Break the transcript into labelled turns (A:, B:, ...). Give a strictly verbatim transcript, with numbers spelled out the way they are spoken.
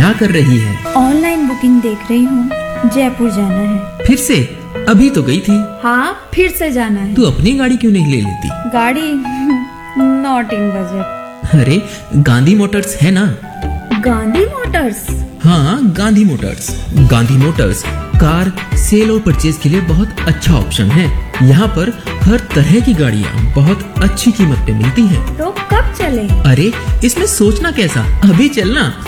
A: क्या कर रही है?
B: ऑनलाइन बुकिंग देख रही हूँ, जयपुर जाना है।
A: फिर से? अभी तो गई थी।
B: हाँ, फिर से जाना है।
A: तू अपनी गाड़ी क्यों नहीं ले लेती?
B: गाड़ी नॉट इन बजट।
A: अरे गांधी मोटर्स है ना।
B: गांधी मोटर्स?
A: हाँ, Gandhi Motors. Gandhi Motors car cell और परचेज के लिए बहुत अच्छा ऑप्शन है। यहाँ पर हर तरह की गाड़ियाँ बहुत अच्छी कीमत पे मिलती हैं।
B: तो कब चले?
A: अरे इसमें सोचना कैसा, अभी चलना।